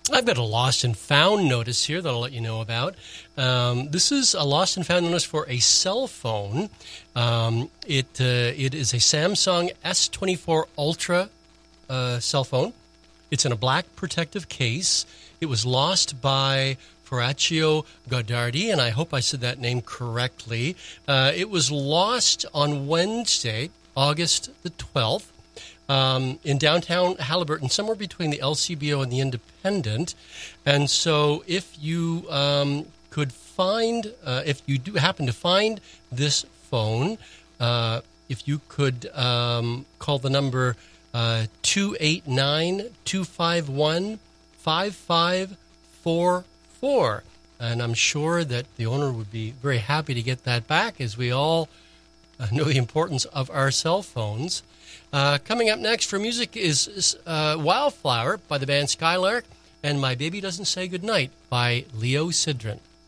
I've got a lost and found notice here that I'll let you know about. This is a lost and found notice for a cell phone. It is a Samsung S24 Ultra cell phone. It's in a black protective case. It was lost by Ferraccio Godardi, and I hope I said that name correctly. It was lost on Wednesday, August the 12th. In downtown Haliburton, somewhere between the LCBO and the Independent. And so if you could find, if you do happen to find this phone, if you could call the number 289-251-5544. And I'm sure that the owner would be very happy to get that back, as we all know the importance of our cell phones. Coming up next for music is Wildflower by the band Skylark and My Baby Doesn't Say Goodnight by Leo Sidran.